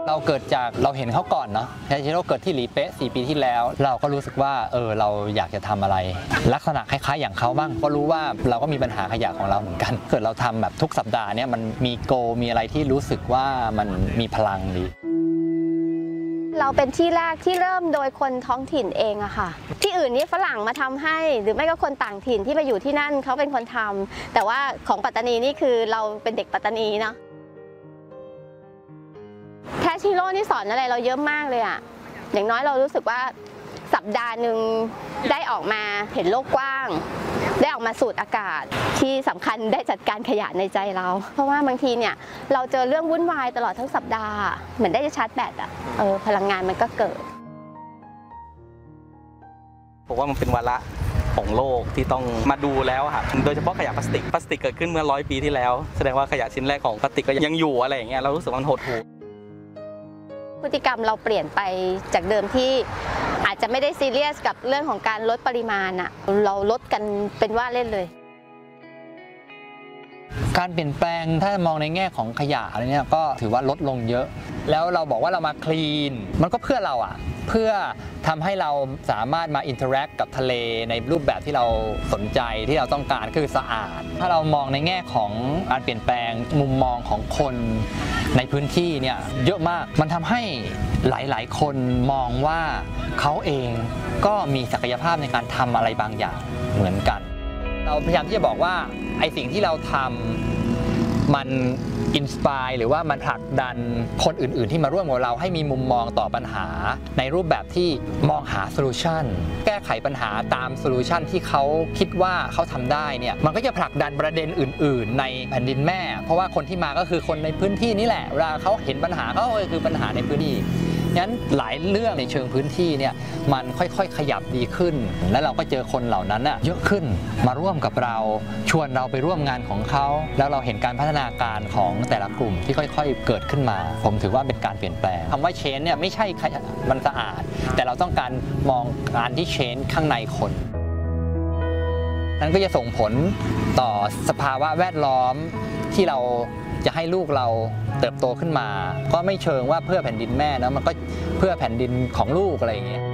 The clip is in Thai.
เราเกิดจากเราเห็นเขาก่อนเนาะยาชิโร่เกิดที่หลีเป๊ะ4 ปีที่แล้วเราก็รู้สึกว่าเราอยากจะทำอะไรลักษณะคล้ายๆอย่างเขาบ้างก็รู้ว่าเราก็มีปัญหาขยะของเราเหมือนกันเกิดเราทำแบบทุกสัปดาห์เนี่ยมันมีโกมีอะไรที่รู้สึกว่ามันมีพลังดีเราเป็นที่แรกที่เริ่มโดยคนท้องถิ่นเองอะค่ะที่อื่นนี่ฝรั่งมาทำให้หรือไม่ก็คนต่างถิ่นที่มาอยู่ที่นั่นเขาเป็นคนทำแต่ว่าของปัตตานีนี่คือเราเป็นเด็กปัตตานีเนาะแทชิโร่นี่สอนอะไรเราเยอะมากเลยอะอย่างน้อยเรารู้สึกว่าสัปดาห์หนึ่งได้ออกมาเห็นโลกกว้างได้ออกมาสูดอากาศที่สำคัญได้จัดการขยะในใจเราเพราะว่าบางทีเนี่ยเราเจอเรื่องวุ่นวายตลอดทั้งสัปดาห์เหมือนได้ชาร์จแบตพลังงานมันก็เกิดผมว่ามันเป็นวาระของโลกที่ต้องมาดูแล้วครับโดยเฉพาะขยะพลาสติกเกิดขึ้นเมื่อ100 ปีที่แล้วแสดงว่าขยะชิ้นแรกของพลาสติกก็ยังอยู่อะไรอย่างเงี้ยเรารู้สึกมันหดหู่พฤติกรรมเราเปลี่ยนไปจากเดิมที่อาจจะไม่ได้ซีเรียสกับเรื่องของการลดปริมาณเราลดกันเป็นว่าเล่นเลยการเปลี่ยนแปลงถ้ามองในแง่ของขยะอะไรเนี่ยก็ถือว่าลดลงเยอะแล้วเราบอกว่าเรามาคลีนมันก็เพื่อเราเพื่อทำให้เราสามารถมาอินเทอร์แอคกับทะเลในรูปแบบที่เราสนใจที่เราต้องการคือสะอาดถ้าเรามองในแง่ของการเปลี่ยนแปลงมุมมองของคนในพื้นที่เนี่ยเยอะมากมันทำให้หลายๆคนมองว่าเขาเองก็มีศักยภาพในการทำอะไรบางอย่างเหมือนกันเราพยายามที่จะบอกว่าไอ้สิ่งที่เราทำมันอินสปายหรือว่ามันผลักดันคนอื่นๆที่มาร่วมกับเราให้มีมุมมองต่อปัญหาในรูปแบบที่มองหาโซลูชันแก้ไขปัญหาตามโซลูชันที่เขาคิดว่าเขาทำได้เนี่ยมันก็จะผลักดันประเด็นอื่นๆในแผ่นดินแม่เพราะว่าคนที่มาก็คือคนในพื้นที่นี่แหละเวลาเขาเห็นปัญหาเขาก็คือปัญหาในพื้นที่งั้นหลายเรื่องในเชิงพื้นที่เนี่ยมันค่อยๆขยับดีขึ้นแล้วเราก็เจอคนเหล่านั้นเยอะขึ้นมาร่วมกับเราชวนเราไปร่วมงานของเขาแล้วเราเห็นการพัฒนาการของแต่ละกลุ่มที่ค่อยๆเกิดขึ้นมาผมถือว่าเป็นการเปลี่ยนแปลงคำว่า change เนี่ยไม่ใช่มันสะอาดแต่เราต้องการมองการที่ change ข้างในคนนั้นก็จะส่งผลต่อสภาวะแวดล้อมที่เราจะให้ลูกเราเติบโตขึ้นมาก็ไม่เชิงว่าเพื่อแผ่นดินแม่นะมันก็เพื่อแผ่นดินของลูกอะไรอย่างเงี้ย